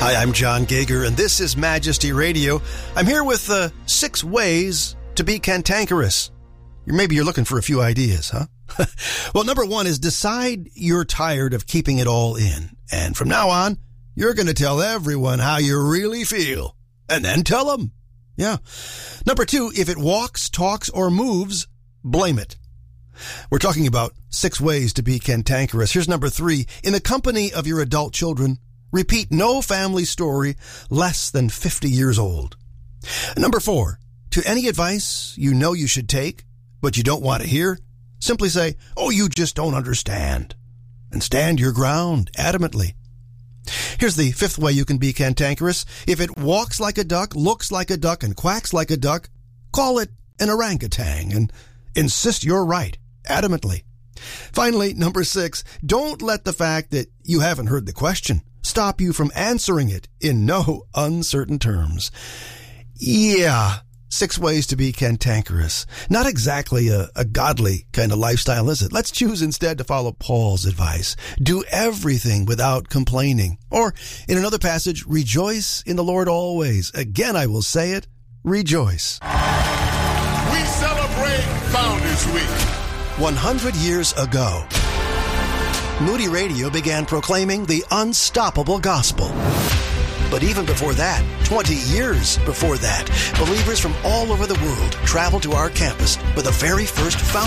Hi, I'm John Gager, and this is Majesty Radio. I'm here with 6 ways to be cantankerous. Maybe you're looking for a few ideas, huh? Well, number 1 is decide you're tired of keeping it all in. And from now on, you're going to tell everyone how you really feel. And then tell them. Yeah. Number 2, if it walks, talks, or moves, blame it. We're talking about 6 ways to be cantankerous. Here's number 3. In the company of your adult children, repeat no family story less than 50 years old. Number 4, to any advice you know you should take, but you don't want to hear, simply say, "Oh, you just don't understand," and stand your ground adamantly. Here's the 5th way you can be cantankerous. If it walks like a duck, looks like a duck, and quacks like a duck, call it an orangutan and insist you're right adamantly. Finally, number 6, don't let the fact that you haven't heard the question stop you from answering it in no uncertain terms. Yeah, 6 ways to be cantankerous. Not exactly a godly kind of lifestyle, is it? Let's choose instead to follow Paul's advice. Do everything without complaining. Or, in another passage, rejoice in the Lord always. Again, I will say it, rejoice. We celebrate Founders Week. 100 years ago, Moody Radio began proclaiming the unstoppable gospel. But even before that, 20 years before that, believers from all over the world traveled to our campus for the very first